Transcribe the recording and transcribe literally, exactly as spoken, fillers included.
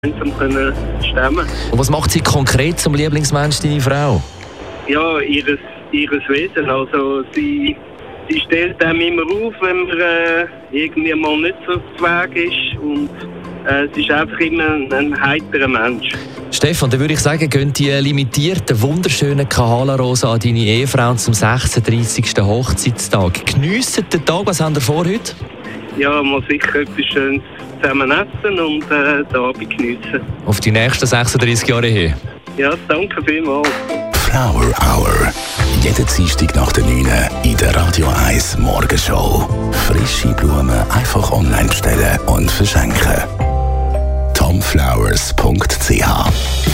gemeinsam können stemmen. Und was macht sie konkret zum Lieblingsmensch, deine Frau? Ja, ihres, ihres Wesen. Also sie, sie stellt einem immer auf, wenn man äh, irgendwie mal nicht so zu Weg ist. Und äh, sie ist einfach immer ein, ein heiterer Mensch. Stefan, dann würde ich sagen, gehen die limitierten, wunderschönen Kahala-Rosen an deine Ehefrau zum sechsunddreissigsten Hochzeitstag. Geniessen den Tag, was habt ihr vor heute? Ja, mal sicher etwas Schönes zusammen essen und äh, den Abend geniessen. Auf die nächsten sechsunddreissig Jahre hin. Ja, danke vielmals. Flower Hour. Jeden Dienstag nach der neun in der Radio eins Morgenshow. Frische Blumen einfach online bestellen und verschenken. tom flowers punkt c h